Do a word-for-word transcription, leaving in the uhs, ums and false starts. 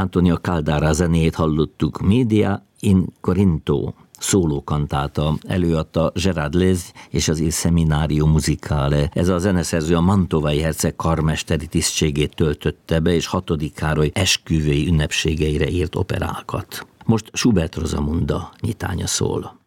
Antonio Caldara zenéjét hallottuk, Media in Corinto szólókantáta, előadta Gerard Lez és az Il Seminario Musicale. Ez a zeneszerző a mantovai herceg karmesteri tisztségét töltötte be, és hatodik Károly esküvői ünnepségeire írt operákat. Most Schubert Rozamunda nyitánya szól.